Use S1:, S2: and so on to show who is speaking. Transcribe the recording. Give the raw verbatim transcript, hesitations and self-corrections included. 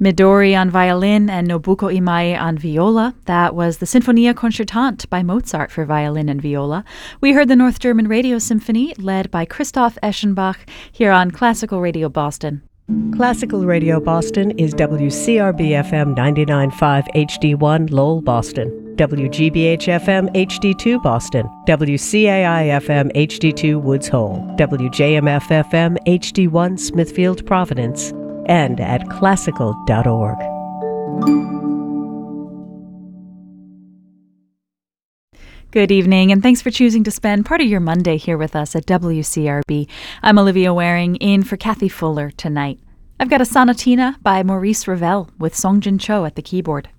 S1: Midori on violin and Nobuko Imai on viola. That was the Sinfonia Concertante by Mozart for violin and viola. We heard the North German Radio Symphony led by Christoph Eschenbach here on Classical Radio Boston.
S2: Classical Radio Boston is W C R B F M ninety-nine point five H D one Lowell, Boston, W G B H F M H D two Boston, W C A I F M H D two Woods Hole, W J M F F M H D one Smithfield, Providence, and at classical dot org.
S1: Good evening, and thanks for choosing to spend part of your Monday here with us at W C R B. I'm Olivia Waring, in for Kathy Fuller tonight. I've got a sonatina by Maurice Ravel with Songjin Cho at the keyboard.